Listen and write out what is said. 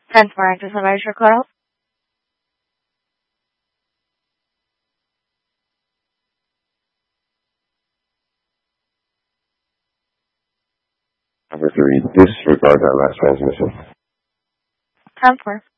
10-4 active advisor call. Number 3, disregard that last transmission. 10-4.